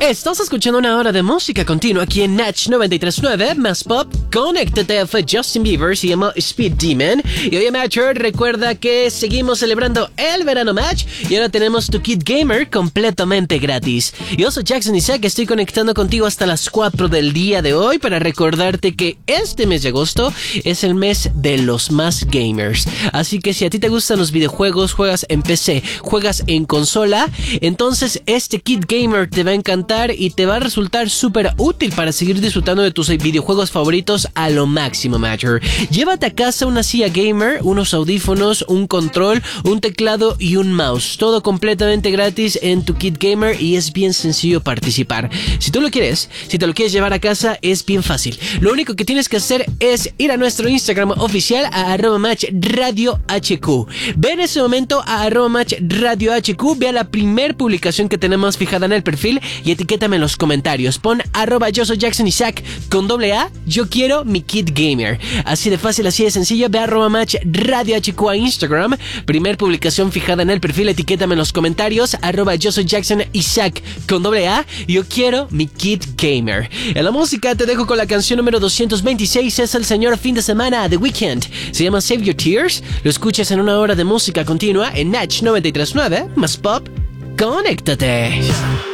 Estás escuchando una hora de música continua aquí en Natch 93.9 más pop. Conéctate, fue Justin Bieber, se llama Speed Demon. Y oye, Matcher, recuerda que seguimos celebrando el verano Match y ahora tenemos tu kit gamer completamente gratis. Yo soy Jackson Isaac, estoy conectando contigo hasta las 4 del día de hoy para recordarte que este mes de agosto es el mes de los más gamers. Así que si a ti te gustan los videojuegos, juegas en PC, juegas en consola, entonces este kit gamer te va a encantar y te va a resultar súper útil para seguir disfrutando de tus videojuegos favoritos a lo máximo, Matcher. Llévate a casa una silla gamer, unos audífonos, un control, un teclado y un mouse. Todo completamente gratis en tu kit gamer y es bien sencillo participar. Si tú lo quieres, si te lo quieres llevar a casa, es bien fácil. Lo único que tienes que hacer es ir a nuestro Instagram oficial a @matchradiohq. Ve en ese momento a @matchradiohq, ve a la primer publicación que tenemos fijada en el perfil y etiquétame en los comentarios. Pon @yo soy Jackson Isaac con @, yo quiero mi kit gamer. Así de fácil, así de sencillo. Ve a @matchradiohq a Instagram, primer publicación fijada en el perfil, etiquétame en los comentarios, @yo soy Jackson Isaac con @, yo quiero mi kit gamer. En la música te dejo con la canción número 226, es el señor Fin de Semana, The Weeknd. Se llama Save Your Tears. Lo escuchas en una hora de música continua en Natch 93.9 más pop. Conéctate.